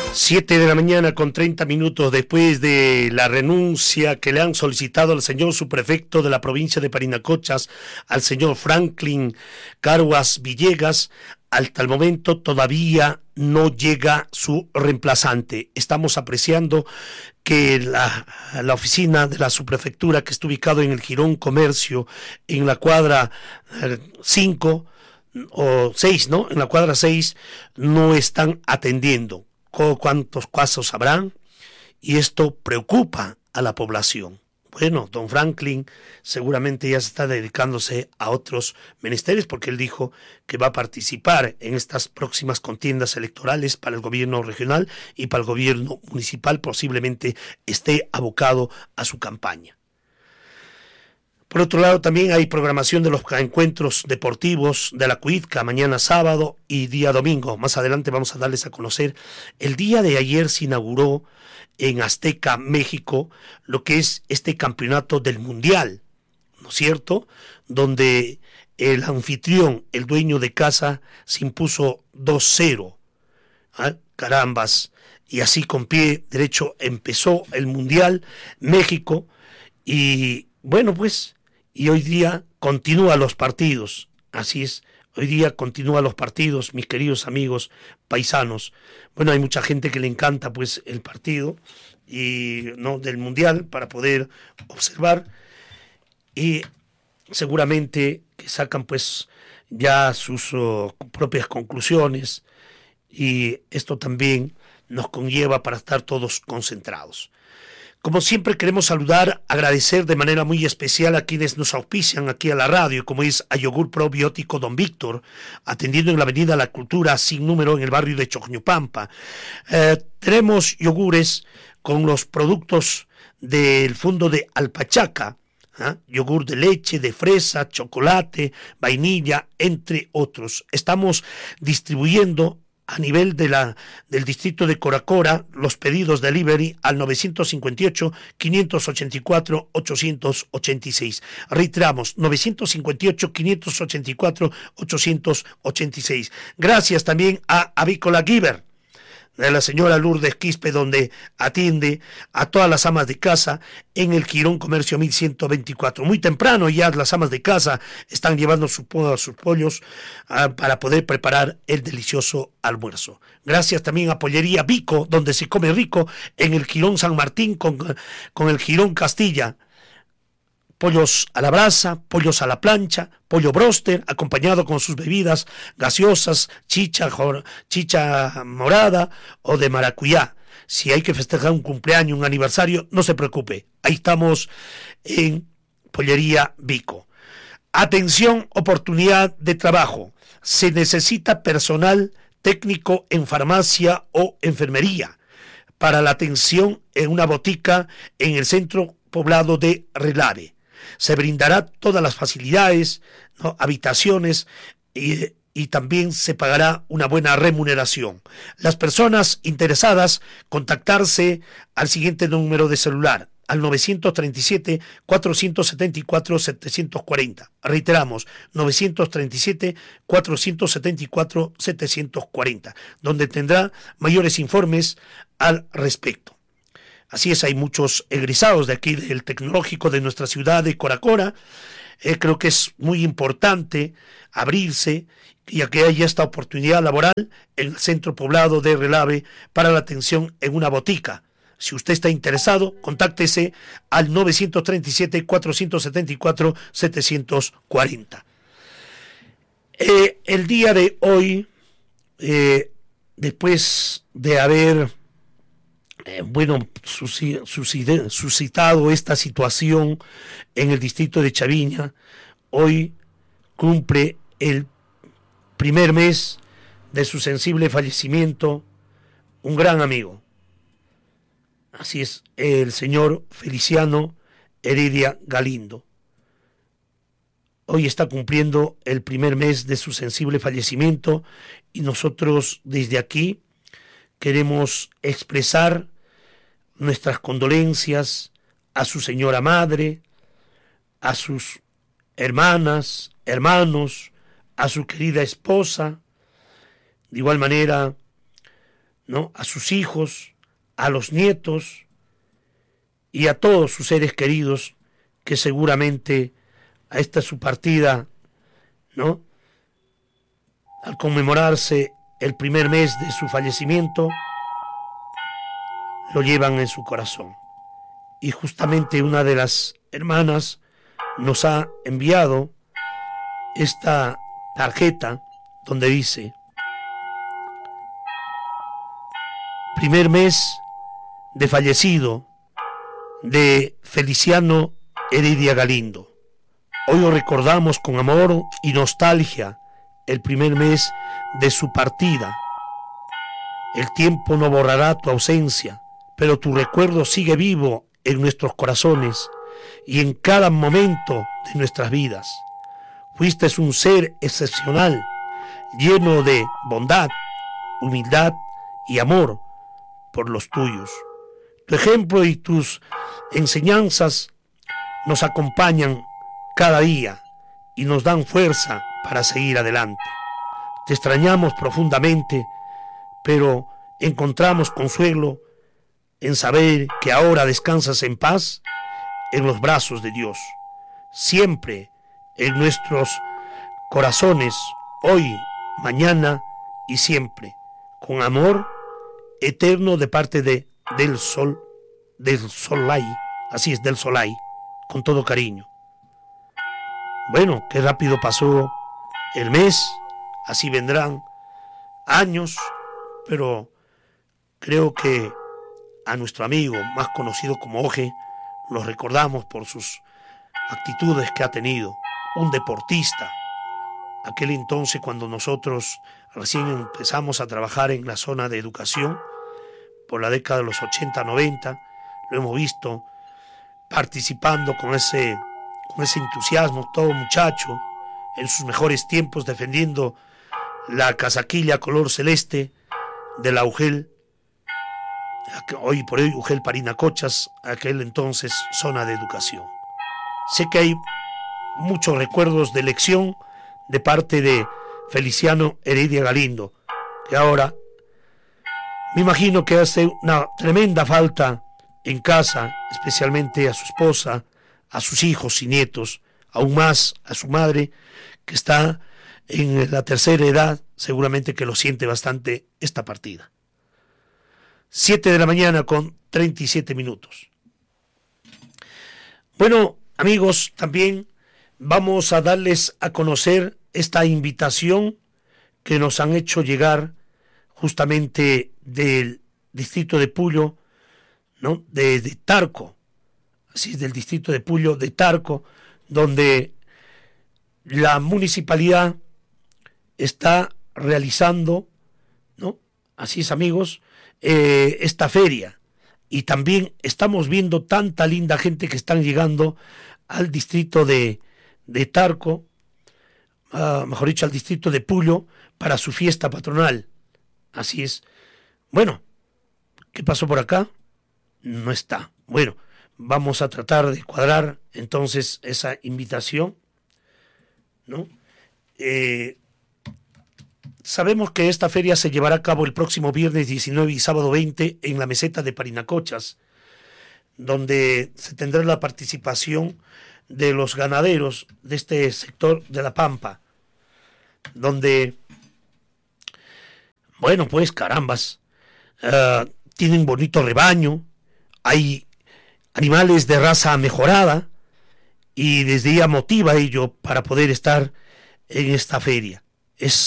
7 de la mañana con 30 minutos después de la renuncia que le han solicitado al señor subprefecto de la provincia de Parinacochas, al señor Franklin Caruas Villegas. Hasta el momento todavía no llega su reemplazante. Estamos apreciando que la oficina de la subprefectura, que está ubicado en el Jirón Comercio, en la cuadra 5 o 6, ¿no? En la cuadra 6 no están atendiendo. ¿Cuántos casos habrán? Y esto preocupa a la población. Bueno, don Franklin seguramente ya se está dedicándose a otros menesteres, porque él dijo que va a participar en estas próximas contiendas electorales para el gobierno regional y para el gobierno municipal. Posiblemente esté abocado a su campaña. Por otro lado, también hay programación de los encuentros deportivos de la Cuitca mañana sábado y día domingo. Más adelante vamos a darles a conocer. El día de ayer se inauguró en Azteca, México, lo que es este campeonato del Mundial, ¿no es cierto? Donde el anfitrión, el dueño de casa, se impuso 2-0. ¿Ah? Carambas. Y así con pie derecho empezó el Mundial México. Y bueno, pues, y hoy día continúan los partidos. Así es, hoy día continúan los partidos, mis queridos amigos paisanos. Bueno, hay mucha gente que le encanta pues el partido y no del Mundial para poder observar, y seguramente que sacan pues ya sus propias conclusiones, y esto también nos conlleva para estar todos concentrados. Como siempre queremos saludar, agradecer de manera muy especial a quienes nos auspician aquí a la radio, como es a Yogur Probiótico Don Víctor, atendiendo en la avenida La Cultura sin número en el barrio de Chocñopampa. Tenemos yogures con los productos del fondo de Alpachaca, yogur de leche, de fresa, chocolate, vainilla, entre otros. Estamos distribuyendo a nivel del distrito de Coracora los pedidos delivery al 958-584-886. Reiteramos, 958-584-886. Gracias también a Avícola Giver, de la señora Lourdes Quispe, donde atiende a todas las amas de casa en el Jirón Comercio 1124. Muy temprano ya las amas de casa están llevando sus pollos para poder preparar el delicioso almuerzo. Gracias también a Pollería Vico, donde se come rico, en el Jirón San Martín con el Jirón Castilla. Pollos a la brasa, pollos a la plancha, pollo bróster, acompañado con sus bebidas gaseosas, chicha morada o de maracuyá. Si hay que festejar un cumpleaños, un aniversario, no se preocupe. Ahí estamos en Pollería Vico. Atención, oportunidad de trabajo. Se necesita personal técnico en farmacia o enfermería para la atención en una botica en el centro poblado de Relave. Se brindará todas las facilidades, ¿no? Habitaciones y también se pagará una buena remuneración. Las personas interesadas, contactarse al siguiente número de celular, al 937-474-740. Reiteramos, 937-474-740, donde tendrá mayores informes al respecto. Así es, hay muchos egresados de aquí del tecnológico de nuestra ciudad de Coracora. Creo que es muy importante abrirse, ya que hay esta oportunidad laboral en el centro poblado de Relave para la atención en una botica. Si usted está interesado, contáctese al 937-474-740. El día de hoy, después de haber suscitado esta situación en el distrito de Chaviña, hoy cumple el primer mes de su sensible fallecimiento un gran amigo. Así es, el señor Feliciano Heredia Galindo. Hoy está cumpliendo el primer mes de su sensible fallecimiento, y nosotros desde aquí queremos expresar nuestras condolencias a su señora madre, a sus hermanas, hermanos, a su querida esposa. De igual manera, ¿no?, a sus hijos, a los nietos y a todos sus seres queridos que seguramente a esta su partida, ¿no?, al conmemorarse el primer mes de su fallecimiento, lo llevan en su corazón. Y justamente una de las hermanas nos ha enviado esta tarjeta donde dice: primer mes de fallecido de Feliciano Heredia Galindo. Hoy lo recordamos con amor y nostalgia, el primer mes de su partida. El tiempo no borrará tu ausencia, pero tu recuerdo sigue vivo en nuestros corazones y en cada momento de nuestras vidas. Fuiste un ser excepcional, lleno de bondad, humildad y amor por los tuyos. Tu ejemplo y tus enseñanzas nos acompañan cada día y nos dan fuerza para seguir adelante. Te extrañamos profundamente, pero encontramos consuelo en saber que ahora descansas en paz en los brazos de Dios, siempre en nuestros corazones, hoy, mañana y siempre, con amor eterno de parte del Solay, así es, del Solay, con todo cariño. Bueno, qué rápido pasó el mes, así vendrán años, pero creo que a nuestro amigo, más conocido como Oje, lo recordamos por sus actitudes que ha tenido, un deportista. Aquel entonces, cuando nosotros recién empezamos a trabajar en la zona de educación, por la década de los 80, 90, lo hemos visto participando con ese entusiasmo, todo muchacho, en sus mejores tiempos, defendiendo la casaquilla color celeste de la UGEL, hoy por hoy UGEL Parinacochas, aquel entonces zona de educación. Sé que hay muchos recuerdos de elección de parte de Feliciano Heredia Galindo, que ahora me imagino que hace una tremenda falta en casa, especialmente a su esposa, a sus hijos y nietos, aún más a su madre, que está en la tercera edad, seguramente que lo siente bastante esta partida. 7 de la mañana con 37 minutos. Bueno, amigos, también vamos a darles a conocer esta invitación que nos han hecho llegar justamente del distrito de Puyo, ¿no?, de Tarco, así es, del distrito de Puyo de Tarco, donde la municipalidad está realizando, ¿no?, así es, amigos, esta feria. Y también estamos viendo tanta linda gente que están llegando al distrito de Tarco, mejor dicho, al distrito de Puyo, para su fiesta patronal. Así es. Bueno, ¿qué pasó por acá? No está. Bueno, vamos a tratar de cuadrar entonces esa invitación, ¿no? Sabemos que esta feria se llevará a cabo el próximo viernes 19 y sábado 20 en la meseta de Parinacochas, donde se tendrá la participación de los ganaderos de este sector de La Pampa, donde, bueno, pues carambas, tienen bonito rebaño, hay animales de raza mejorada y desde ya motiva a ello para poder estar en esta feria. Es